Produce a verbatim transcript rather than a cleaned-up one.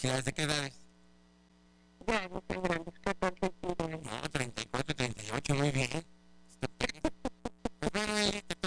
felicidades. ¿De qué edades? Ya, no tan grandes, catorce y quince años. No, treinta y cuatro, treinta y ocho, muy bien. Estupendo. Pues bueno, Eli, te